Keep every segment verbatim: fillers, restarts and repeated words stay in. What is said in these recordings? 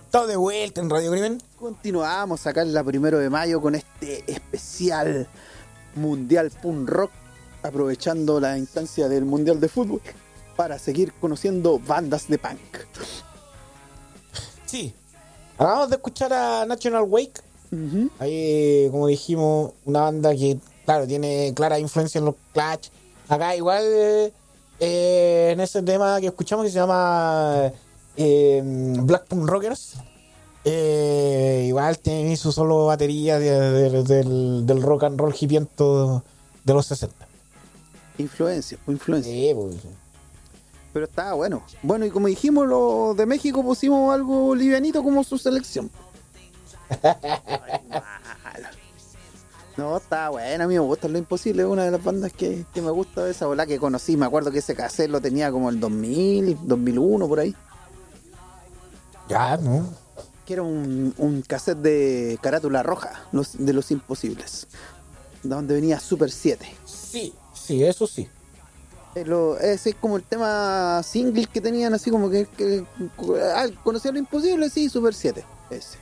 Estamos de vuelta en Radio Crimen. Continuamos acá en la primero de mayo con este especial Mundial Punk Rock, aprovechando la instancia del Mundial de Fútbol para seguir conociendo bandas de punk. Sí, acabamos de escuchar a National Wake. Uh-huh. Ahí, como dijimos, una banda que, claro, tiene clara influencia en los Clash. Acá igual, eh, en ese tema que escuchamos que se llama eh, Black Punk Rockers, eh, igual tiene su solo batería de, de, de, del, del rock and roll hipiento de los sesenta. Influencia, pues influencia. Sí, pues. Pero estaba bueno. Bueno, y como dijimos, los de México pusimos algo livianito como su selección. No, está buena, a mí me gusta Lo Imposible, es una de las bandas que, que me gusta de esa bola que conocí. Me acuerdo que ese cassette lo tenía como el dos mil, dos mil uno, por ahí. Ya, ¿no? Que era un, un cassette de carátula roja, los, de Los Imposibles, donde venía Super siete. Sí, sí, eso sí. Eh, lo, ese es como el tema single que tenían, así como que, que ah, ¿conocía Lo Imposible? Sí, Super siete, ese.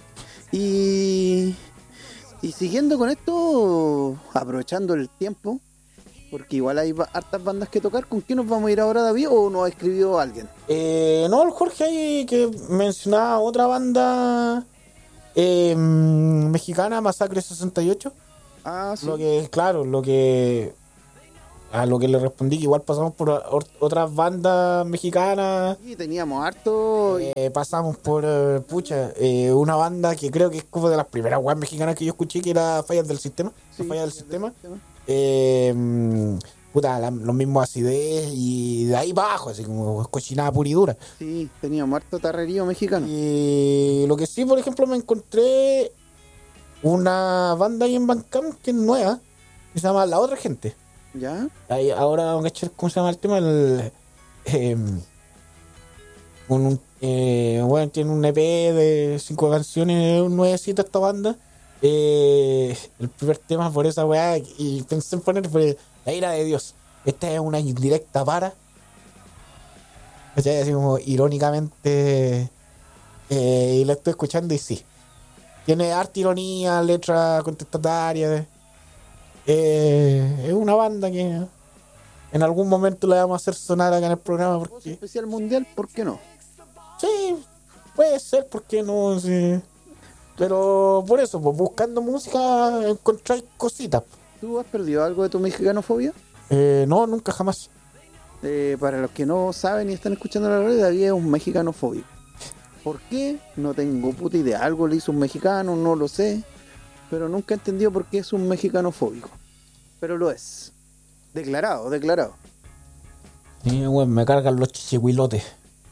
Y, y siguiendo con esto, aprovechando el tiempo, porque igual hay ba- hartas bandas que tocar. ¿Con qué nos vamos a ir ahora, David? ¿O nos ha escribido alguien? Eh, no, el Jorge ahí que mencionaba otra banda eh, mexicana, Masacre sesenta y ocho. Ah, sí. Lo que, claro, lo que a lo que le respondí, que igual pasamos por or- otras bandas mexicanas. Sí, teníamos harto. Eh, pasamos por, eh, pucha, eh, una banda que creo que es como de las primeras weas mexicanas que yo escuché, que era Fallas del Sistema. Sí, Fallas del sí, Sistema. del sistema. Eh, mm, puta, la- los mismos acidez y de ahí para abajo, así como cochinada pura y dura. Sí, teníamos harto tarrerío mexicano. Y lo que sí, por ejemplo, me encontré una banda ahí en Bandcamp que es nueva, que se llama La Otra Gente. ¿Ya? Ahí, ahora vamos a echar, ¿cómo se llama el tema? El, eh, un, eh, bueno, tiene un E P de cinco canciones, un nuevecito esta banda. Eh, el primer tema por esa weá, y pensé en poner fue La Ira de Dios. Esta es una indirecta para, ¿cachai? Así como irónicamente, eh, y la estoy escuchando y sí. Tiene harta ironía, letra contestataria. Eh, es una banda que en algún momento la vamos a hacer sonar acá en el programa Voz porque especial mundial, ¿por qué no? sí, puede ser, porque no, sí. Pero por eso, pues buscando música encontráis cositas. ¿Tú has perdido algo de tu mexicanofobia? Eh, no, nunca jamás. Eh, para los que no saben y están escuchando la radio, David es un mexicanofóbico. ¿Por qué? No tengo puta idea. Algo le hizo un mexicano, no lo sé. Pero nunca he entendido por qué es un mexicanofóbico. Pero lo es. Declarado, declarado. Sí, bueno, me cargan los chichihuilotes.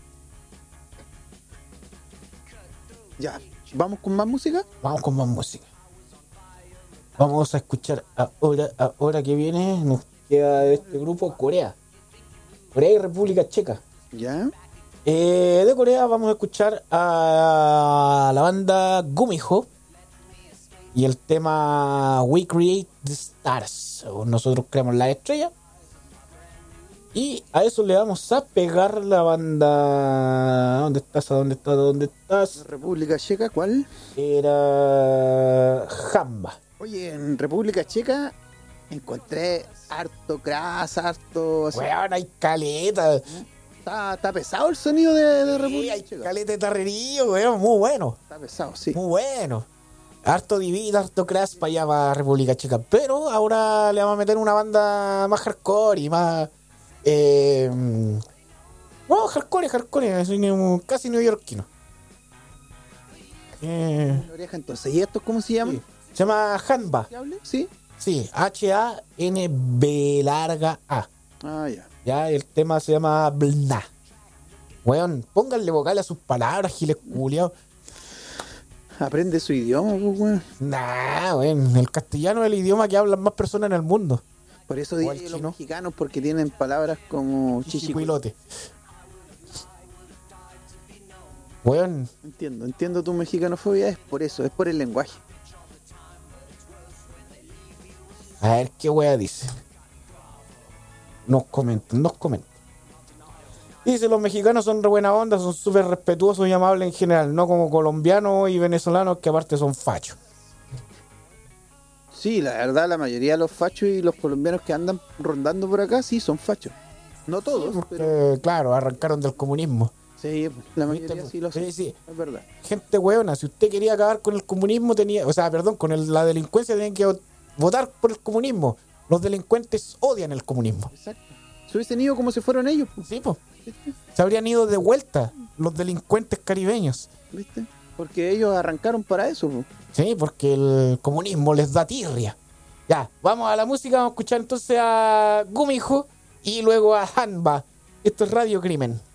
Ya, ¿vamos con más música? Vamos con más música. Vamos a escuchar ahora, ahora que viene, nos queda de este grupo Corea. Corea y República Checa. Ya. Eh, de Corea vamos a escuchar a la banda Gumiho y el tema We Create the Stars, o Nosotros Creamos la Estrella. Y a eso le vamos a pegar la banda. ¿Dónde estás? ¿A dónde estás? ¿A dónde estás? República Checa, ¿cuál? Era Jamba. Oye, en República Checa encontré harto crash, harto... así. Weón, hay caleta. Está, está pesado el sonido de, de Sí, República hay Checa. caleta de tarrerío, weón, muy bueno. Está pesado, sí. Muy bueno. Harto Divid, harto Crash para allá, para República Checa. Pero ahora le vamos a meter una banda más hardcore y más... Eh, no, hardcore, hardcore, así como casi neoyorquino. Eh, Una oreja entonces. ¿Y esto cómo se llama? sí. Se llama Hanba. ¿Sí? Sí, H A N B larga A. Ah, ya. Ya, el tema se llama Blna. Weón, pónganle vocal a sus palabras, giles culiados. Aprende su idioma, pues, weón. Nah, weón, el castellano es el idioma que hablan más personas en el mundo. Por eso O dije el los chino. mexicanos, porque tienen palabras como chichicuilote. Chichicuilote. Weón, Entiendo, entiendo tu mexicanofobia, es por eso, es por el lenguaje. a ver qué wea dice. Nos comentan, nos comentan. Dice, los mexicanos son re buena onda, son súper respetuosos y amables en general, no como colombianos y venezolanos que aparte son fachos. Sí, la verdad, la mayoría de los fachos y los colombianos que andan rondando por acá, sí, son fachos. No todos, Porque, pero... claro, arrancaron del comunismo. Sí, la mayoría ¿Viste? sí lo son. Sí, sí. Es verdad. Gente hueona, si usted quería acabar con el comunismo, tenía, o sea, perdón, con el- la delincuencia, tenía que votar por el comunismo. Los delincuentes odian el comunismo. Exacto. Se hubiesen ido como se fueron ellos, pues, Sí, pues. ¿viste? Se habrían ido de vuelta los delincuentes caribeños. ¿Viste? Porque ellos arrancaron para eso, pues. Sí, porque el comunismo les da tirria. Ya, vamos a la música, vamos a escuchar entonces a Gumijo y luego a Hanba. Esto es Radio Crimen.